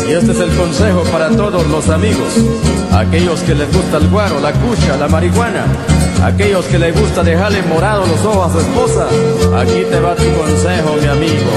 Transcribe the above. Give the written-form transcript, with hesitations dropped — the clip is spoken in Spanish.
Y este es el consejo para todos los amigos, aquellos que les gusta el guaro, la cucha, la marihuana, aquellos que les gusta dejarle morados los ojos a su esposa. Aquí te va tu consejo, mi amigo.